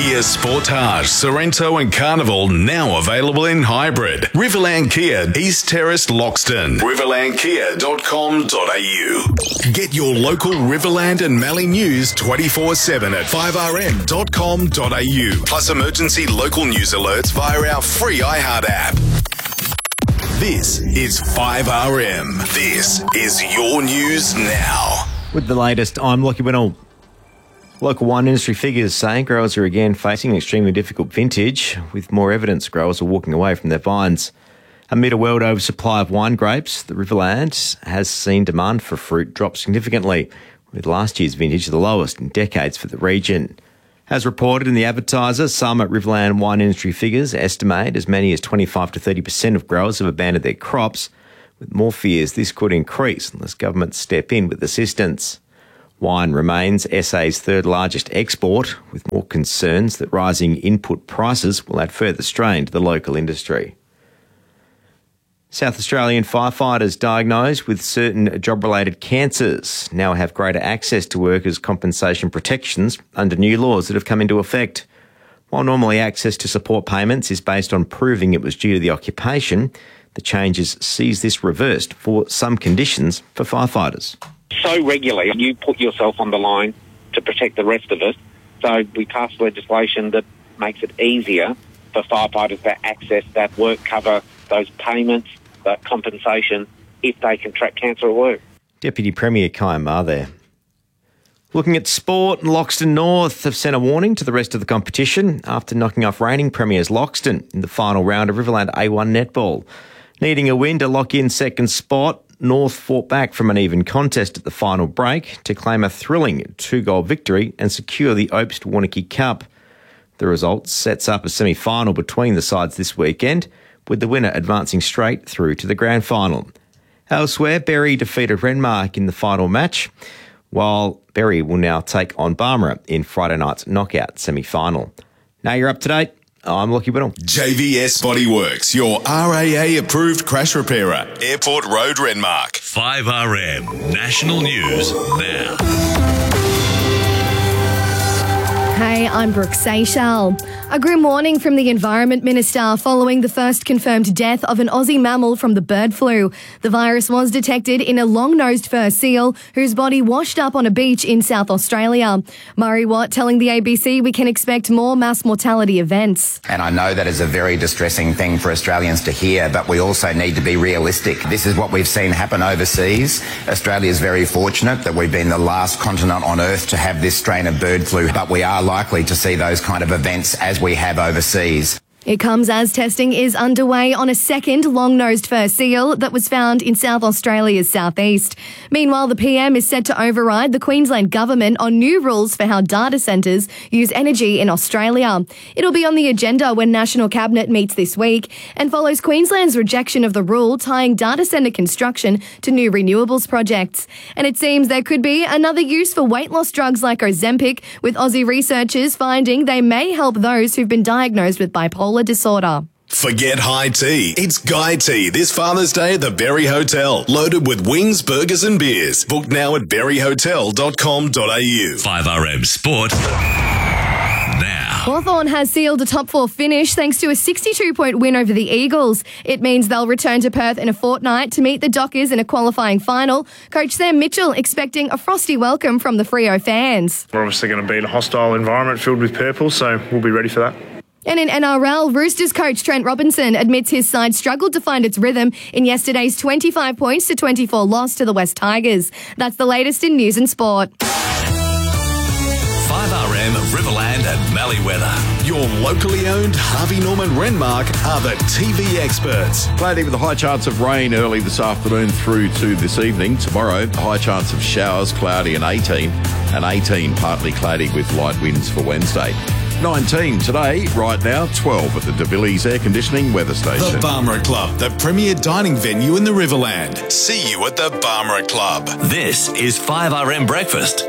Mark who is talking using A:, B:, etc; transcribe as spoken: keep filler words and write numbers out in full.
A: Kia Sportage, Sorrento and Carnival now available in hybrid. Riverland Kia, East Terrace, Loxton. riverland kia dot com dot a u. Get your local Riverland and Mallee news twenty-four seven at five r m dot com dot a u. Plus emergency local news alerts via our free iHeart app. This is five R M. This is your news now.
B: With the latest, I'm Lockie Winnell. Local wine industry figures say growers are again facing an extremely difficult vintage, with more evidence growers are walking away from their vines. Amid a world oversupply of wine grapes, the Riverland has seen demand for fruit drop significantly, with last year's vintage the lowest in decades for the region. As reported in the Advertiser, some at Riverland wine industry figures estimate as many as twenty-five to thirty percent of growers have abandoned their crops, with more fears this could increase unless governments step in with assistance. Wine remains S A's third largest export, with more concerns that rising input prices will add further strain to the local industry. South Australian firefighters diagnosed with certain job-related cancers now have greater access to workers' compensation protections under new laws that have come into effect. While normally access to support payments is based on proving it was due to the occupation, the changes sees this reversed for some conditions for firefighters.
C: So regularly, you put yourself on the line to protect the rest of us. So we passed legislation that makes it easier for firefighters to access that work cover, those payments, that compensation, if they contract cancer at work.
B: Deputy Premier Kyan Ma there. Looking at sport, Loxton North have sent a warning to the rest of the competition after knocking off reigning premiers Loxton in the final round of Riverland A one netball. Needing a win to lock in second spot, North fought back from an even contest at the final break to claim a thrilling two-goal victory and secure the Obst Warneke Cup. The result sets up a semi-final between the sides this weekend, with the winner advancing straight through to the grand final. Elsewhere, Berry defeated Renmark in the final match, while Berry will now take on Barmera in Friday night's knockout semi-final. Now you're up to date. I'm Lockie Winnell.
A: J V S Bodyworks, your R A A-approved crash repairer. Airport Road, Renmark. five R M National News now.
D: Hey, I'm Brooke Seychelles. A grim warning from the Environment Minister following the first confirmed death of an Aussie mammal from the bird flu. The virus was detected in a long-nosed fur seal whose body washed up on a beach in South Australia. Murray Watt telling the A B C we can expect more mass mortality events.
E: And I know that is a very distressing thing for Australians to hear, but we also need to be realistic. This is what we've seen happen overseas. Australia is very fortunate that we've been the last continent on Earth to have this strain of bird flu, but we are likely to see those kind of events as we have overseas.
D: It comes as testing is underway on a second long-nosed fur seal that was found in South Australia's southeast. Meanwhile, the P M is set to override the Queensland government on new rules for how data centres use energy in Australia. It'll be on the agenda when National Cabinet meets this week and follows Queensland's rejection of the rule tying data centre construction to new renewables projects. And it seems there could be another use for weight loss drugs like Ozempic, with Aussie researchers finding they may help those who've been diagnosed with bipolar disorder.
A: Forget high tea. It's Guy Tea this Father's Day at the Berry Hotel. Loaded with wings, burgers and beers. Book now at berry hotel dot com dot a u. five R M Sport now.
D: Hawthorn has sealed a top four finish thanks to a sixty-two point win over the Eagles. It means they'll return to Perth in a fortnight to meet the Dockers in a qualifying final. Coach Sam Mitchell expecting a frosty welcome from the Freo fans.
F: We're obviously going to be in a hostile environment filled with purple, so we'll be ready for that.
D: And in N R L, Roosters coach Trent Robinson admits his side struggled to find its rhythm in yesterday's twenty-five points to twenty-four loss to the West Tigers. That's the latest in news and sport.
A: five R M Riverland and Mallee weather. Your locally owned Harvey Norman Renmark are the T V experts.
G: Cloudy with a high chance of rain early this afternoon through to this evening. Tomorrow, a high chance of showers, cloudy and eighteen. And eighteen partly cloudy with light winds for Wednesday. nineteen today, right now, twelve at the De Villiers Air Conditioning Weather Station.
A: The Barmera Club, the premier dining venue in the Riverland. See you at the Barmera Club.
H: This is five R M Breakfast